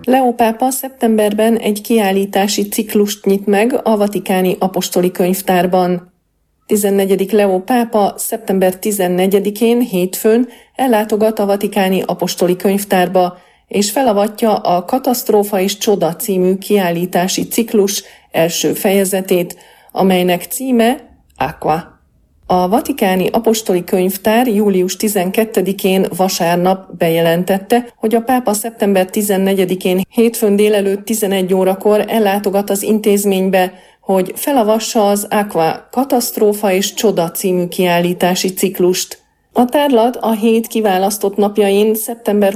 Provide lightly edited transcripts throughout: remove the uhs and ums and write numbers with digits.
Leó pápa szeptemberben egy kiállítási ciklust nyit meg a Vatikáni Apostoli Könyvtárban. 14. Leó pápa szeptember 14-én hétfőn ellátogat a Vatikáni Apostoli Könyvtárba, és felavatja a Katasztrófa és Csoda című kiállítási ciklus első fejezetét, amelynek címe Aqua. A Vatikáni Apostoli Könyvtár július 12-én vasárnap bejelentette, hogy a pápa szeptember 14-én hétfőn délelőtt 11 órakor ellátogat az intézménybe, hogy felavassa az Aqua Katasztrófa és Csoda című kiállítási ciklust. A tárlat a hét kiválasztott napjain szeptember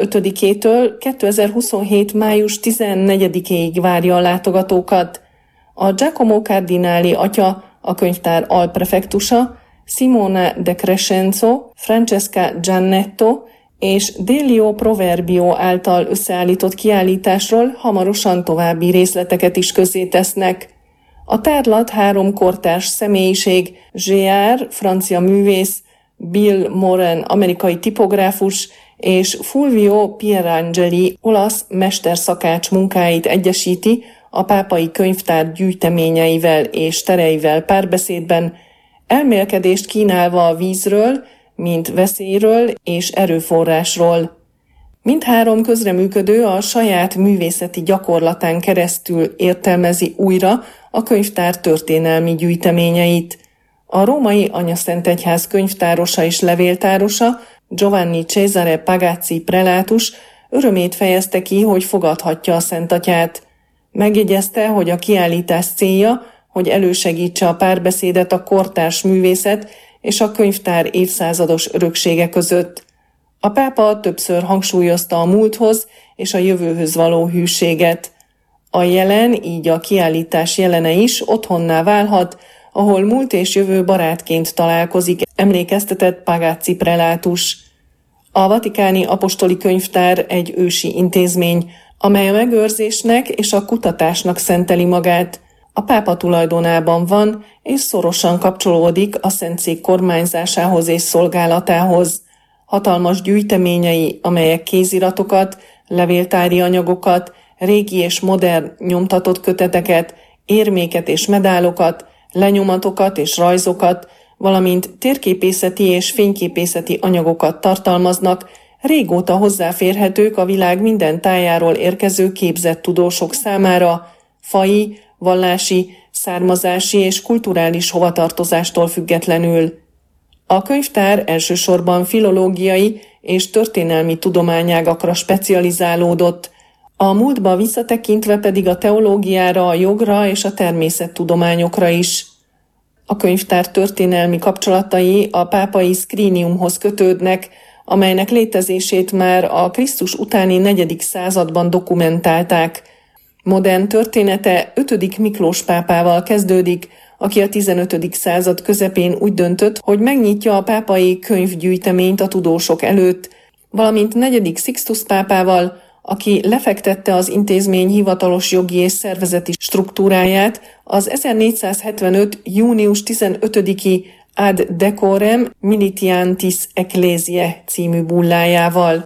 25-től 2027. május 14-ig várja a látogatókat. A Giacomo Cardinali atya, a könyvtár alprefektusa, Simona De Crescenzo, Francesca Giannetto és Delio Proverbio által összeállított kiállításról hamarosan további részleteket is közzétesznek. A tárlat 3 kortárs személyiség, J.R., francia művész, Bill Moran, amerikai tipográfus, és Fulvio Pierangeli, olasz mesterszakács munkáit egyesíti a pápai könyvtár gyűjteményeivel és tereivel párbeszédben, elmélkedést kínálva a vízről, mint veszélyről és erőforrásról. Mindhárom közreműködő a saját művészeti gyakorlatán keresztül értelmezi újra a könyvtár történelmi gyűjteményeit. A római Anyaszentegyház könyvtárosa és levéltárosa, Giovanni Cesare Pagazzi prelátus örömét fejezte ki, hogy fogadhatja a Szentatyát. Megjegyezte, hogy a kiállítás célja, hogy elősegítse a párbeszédet a kortárs művészet és a könyvtár évszázados öröksége között. A pápa többször hangsúlyozta a múlthoz és a jövőhöz való hűséget. A jelen, így a kiállítás jelene is otthonná válhat, ahol múlt és jövő barátként találkozik, emlékeztetett Pagazzi prelátus. A Vatikáni Apostoli Könyvtár egy ősi intézmény, amely a megőrzésnek és a kutatásnak szenteli magát. A pápa tulajdonában van, és szorosan kapcsolódik a Szentszék kormányzásához és szolgálatához. Hatalmas gyűjteményei, amelyek kéziratokat, levéltári anyagokat, régi és modern nyomtatott köteteket, érméket és medálokat, lenyomatokat és rajzokat, valamint térképészeti és fényképészeti anyagokat tartalmaznak, régóta hozzáférhetők a világ minden tájáról érkező képzett tudósok számára, faji, vallási, származási és kulturális hovatartozástól függetlenül. A könyvtár elsősorban filológiai és történelmi tudományágakra specializálódott, a múltba visszatekintve pedig a teológiára, a jogra és a természettudományokra is. A könyvtár történelmi kapcsolatai a pápai szkríniumhoz kötődnek, amelynek létezését már a Krisztus utáni 4. században dokumentálták. Modern története 5. Miklós pápával kezdődik, aki a 15. század közepén úgy döntött, hogy megnyitja a pápai könyvgyűjteményt a tudósok előtt, valamint 4. Sixtus pápával, aki lefektette az intézmény hivatalos jogi és szervezeti struktúráját az 1475. június 15-i Ad Decorem Militiantis Ecclesiae című bullájával.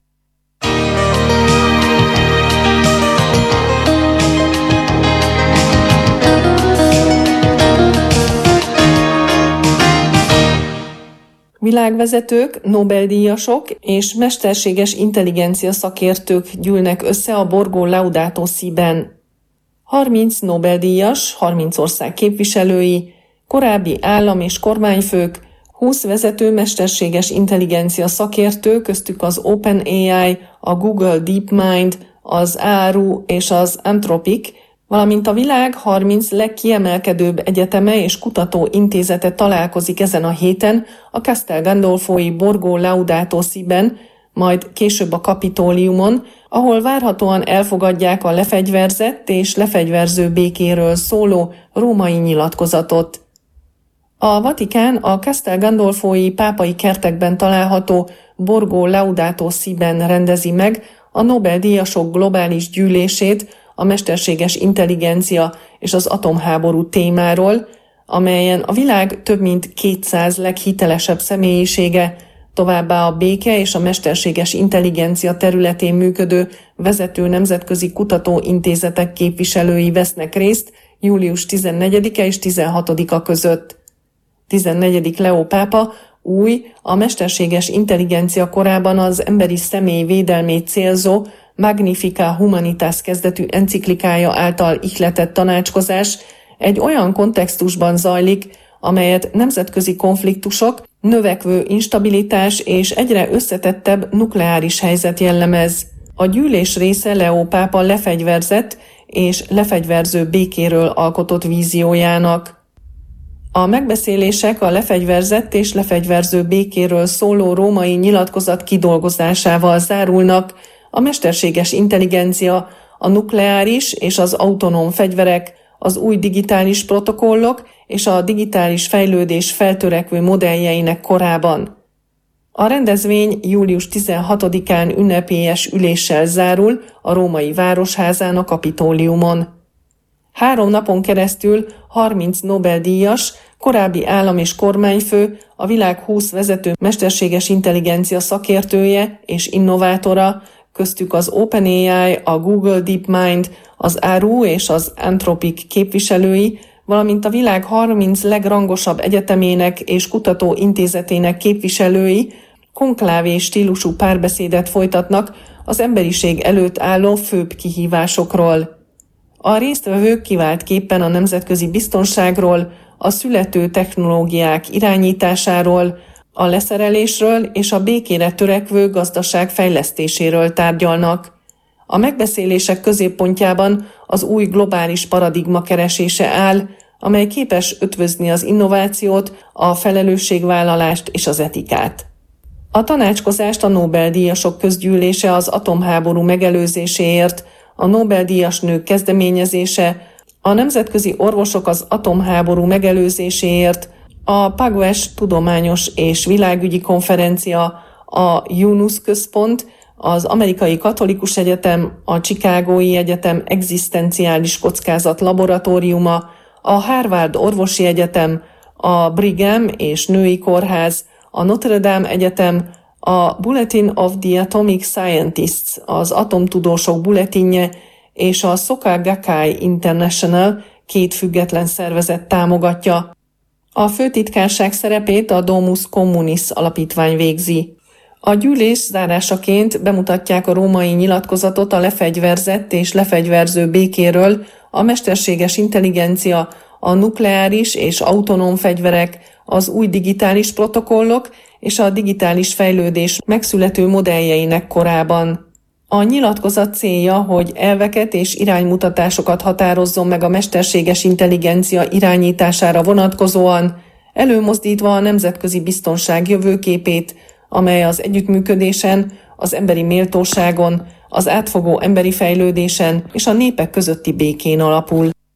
Világvezetők, Nobel-díjasok és mesterséges intelligencia szakértők gyűlnek össze a Borgo Laudato Si-ben. 30 Nobel-díjas, 30 ország képviselői, korábbi állam- és kormányfők, 20 vezető mesterséges intelligencia szakértő, köztük az OpenAI, a Google DeepMind, az ARU és az Anthropic, valamint a világ 30 legkiemelkedőbb egyeteme és kutatóintézete találkozik ezen a héten a Castel Gandolfoi Borgo Laudato Si-ben, majd később a Kapitóliumon, ahol várhatóan elfogadják a lefegyverzett és lefegyverző békéről szóló római nyilatkozatot. A Vatikán a Castel Gandolfoi pápai kertekben található Borgo Laudato Si-ben rendezi meg a Nobel-díjasok globális gyűlését a mesterséges intelligencia és az atomháború témáról, amelyen a világ több mint 200 leghitelesebb személyisége, Továbbá a béke és a mesterséges intelligencia területén működő vezető nemzetközi kutatóintézetek képviselői vesznek részt július 14-e és 16-a között. 14. Leó pápa új, a mesterséges intelligencia korában az emberi személy védelmét célzó Magnificat Humanitas kezdetű enciklikája által ihletett tanácskozás egy olyan kontextusban zajlik, amelyet nemzetközi konfliktusok, növekvő instabilitás és egyre összetettebb nukleáris helyzet jellemez. A gyűlés része Leó pápa lefegyverzett és lefegyverző békéről alkotott víziójának. A megbeszélések a lefegyverzett és lefegyverző békéről szóló római nyilatkozat kidolgozásával zárulnak, a mesterséges intelligencia, a nukleáris és az autonóm fegyverek, az új digitális protokollok és a digitális fejlődés feltörekvő modelljeinek korában. A rendezvény július 16-án ünnepélyes üléssel zárul a római városházán a Kapitóliumon. 3 napon keresztül 30 Nobel-díjas, korábbi állam- és kormányfő, a világ 20 vezető mesterséges intelligencia szakértője és innovátora, köztük az OpenAI, a Google DeepMind, az Aru és az Anthropic képviselői, valamint a világ 30 legrangosabb egyetemének és kutatóintézetének képviselői konklávé stílusú párbeszédet folytatnak az emberiség előtt álló főbb kihívásokról. A résztvevők kiváltképpen a nemzetközi biztonságról, a születő technológiák irányításáról, a leszerelésről és a békére törekvő gazdaság fejlesztéséről tárgyalnak. A megbeszélések középpontjában az új globális paradigma keresése áll, amely képes ötvözni az innovációt, a felelősségvállalást és az etikát. A tanácskozást a Nobel-díjasok közgyűlése az atomháború megelőzéséért, a Nobel-díjas nők kezdeményezése, a nemzetközi orvosok az atomháború megelőzéséért, a PAGVES tudományos és világügyi konferencia, a Yunus központ, az Amerikai Katolikus Egyetem, a Chicagói Egyetem egzisztenciális kockázat laboratóriuma, a Harvard Orvosi Egyetem, a Brigham és Női Kórház, a Notre Dame Egyetem, a Bulletin of the Atomic Scientists, az atomtudósok bulletinje és a Soka Gakkai International 2 független szervezet támogatja. A főtitkárság szerepét a Domus Communis alapítvány végzi. A gyűlés zárásaként bemutatják a római nyilatkozatot a lefegyverzett és lefegyverző békéről, a mesterséges intelligencia, a nukleáris és autonóm fegyverek, az új digitális protokollok és a digitális fejlődés megszülető modelljeinek korában. A nyilatkozat célja, hogy elveket és iránymutatásokat határozzon meg a mesterséges intelligencia irányítására vonatkozóan, előmozdítva a nemzetközi biztonság jövőképét, amely az együttműködésen, az emberi méltóságon, az átfogó emberi fejlődésen és a népek közötti békén alapul.